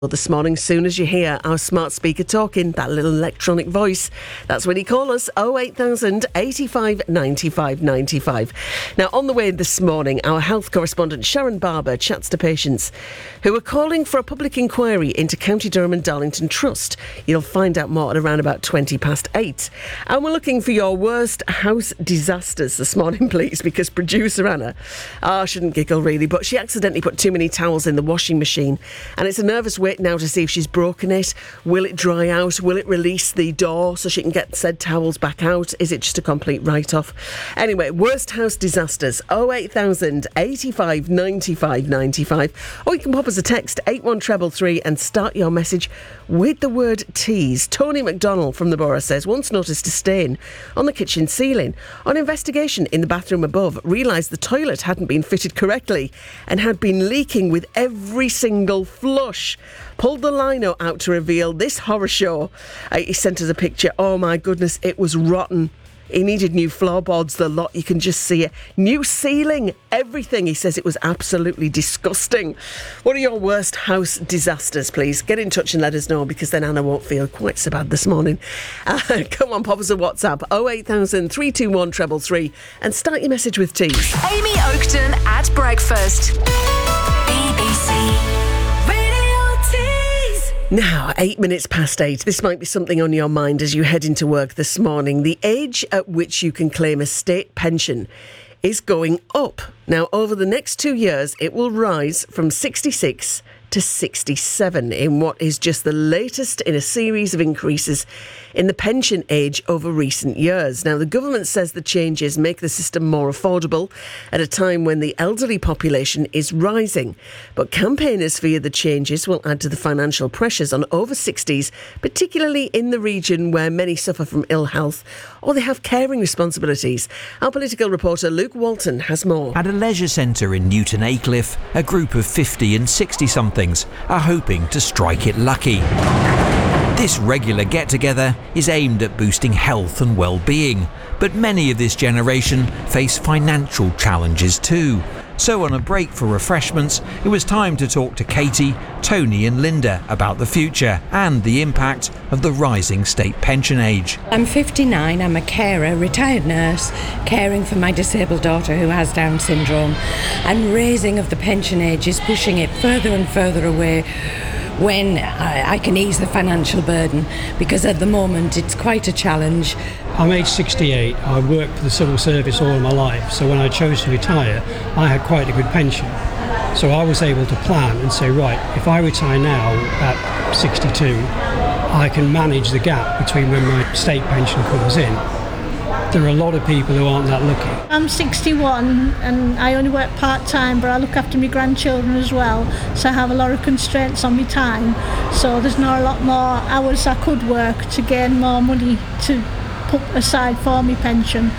Well, this morning, soon as you hear our smart speaker talking, that little electronic voice, that's when you call us, 08000 85 95 95. Now, on the way this morning, our health correspondent Sharon Barber chats to patients who are calling for a public inquiry into County Durham and Darlington Trust. You'll find out more at around about 8:20. And we're looking for your worst house disasters this morning, please, because producer Anna, I shouldn't giggle really, but she accidentally put too many towels in the washing machine, and it's a nervous wait now to see if she's broken it. Will it dry out? Will it release the door so she can get said towels back out? Is it just a complete write-off? Anyway, worst house disasters, 08000 85 95 95. Or you can pop us a text, 81333, and start your message with the word tease. Tony McDonnell from the Borough says, once noticed a stain on the kitchen ceiling. On investigation in the bathroom above, realised the toilet hadn't been fitted correctly and had been leaking with every single flush. Pulled the lino out to reveal this horror show. He sent us a picture. Oh my goodness, it was rotten. He needed new floorboards, the lot, you can just see it. New ceiling, everything. He says it was absolutely disgusting. What are your worst house disasters, please? Get in touch and let us know, because then Anna won't feel quite so bad this morning. Come on, pop us a WhatsApp, 08000 321 333, and start your message with tease. Amy Oakton at breakfast. BBC. Now, 8:08. This might be something on your mind as you head into work this morning. The age at which you can claim a state pension is going up. Now, over the next 2 years, it will rise from 66 to 67 in what is just the latest in a series of increases in the pension age over recent years. Now, the government says the changes make the system more affordable at a time when the elderly population is rising. But campaigners fear the changes will add to the financial pressures on over 60s, particularly in the region where many suffer from ill health or they have caring responsibilities. Our political reporter Luke Walton has more. At a leisure centre in Newton Aycliffe, a group of 50 and 60-somethings are hoping to strike it lucky. This regular get-together is aimed at boosting health and well-being, but many of this generation face financial challenges too. So on a break for refreshments, it was time to talk to Katie, Tony and Linda about the future and the impact of the rising state pension age. I'm 59, I'm a carer, retired nurse, caring for my disabled daughter who has Down syndrome, and raising of the pension age is pushing it further and further away when I can ease the financial burden, because at the moment it's quite a challenge. I'm age 68, I worked for the civil service all of my life, so when I chose to retire I had quite a good pension. So I was able to plan and say, right, if I retire now at 62, I can manage the gap between when my state pension comes in. There are a lot of people who aren't that lucky. I'm 61 and I only work part-time, but I look after my grandchildren as well, so I have a lot of constraints on my time, so there's not a lot more hours I could work to gain more money to put aside for my pension.